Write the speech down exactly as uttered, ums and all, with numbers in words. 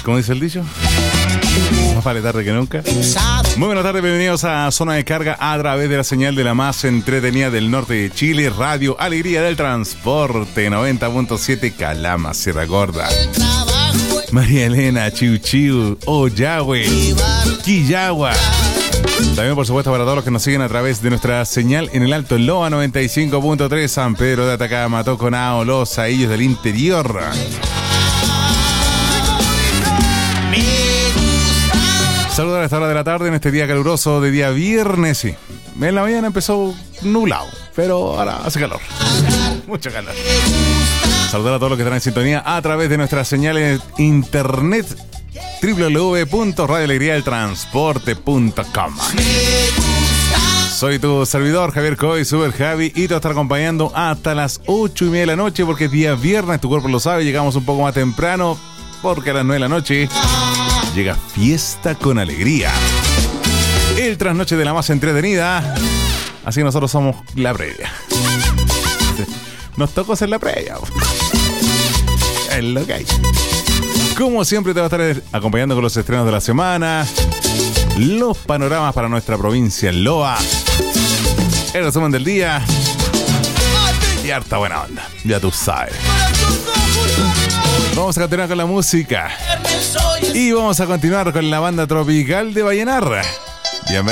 como dice el dicho. Más vale tarde que nunca. Muy buenas tardes, bienvenidos a Zona de Carga a través de la señal de la más entretenida del norte de Chile, Radio Alegría del Transporte, noventa punto siete Calama, Sierra Gorda. María Elena, Chiu Chiu, Oyahue, Quillagua. También, por supuesto, para todos los que nos siguen a través de nuestra señal en el Alto en Loa noventa y cinco punto tres, San Pedro de Atacama, Toconao, Los Saillos del Interior. Saludos a esta hora de la tarde en este día caluroso de día viernes. Sí, en la mañana empezó nublado, pero ahora hace calor. Mucho calor. Saludos a todos los que están en sintonía a través de nuestras señales internet doble u doble u doble u punto radio alegría del transporte punto com. Soy tu servidor Javier Coy, Super Javi, y te voy a estar acompañando hasta las ocho y media de la noche porque es día viernes, tu cuerpo lo sabe, llegamos un poco más temprano porque a las nueve de la noche llega Fiesta con Alegría, el trasnoche de la más entretenida. Así que nosotros somos la previa. Nos tocó hacer la previa. Es lo que hay. Como siempre te va a estar acompañando con los estrenos de la semana, los panoramas para nuestra provincia en Loa, el resumen del día y harta buena onda, ya tú sabes. Vamos a continuar con la música y vamos a continuar con la banda tropical de Vallenar.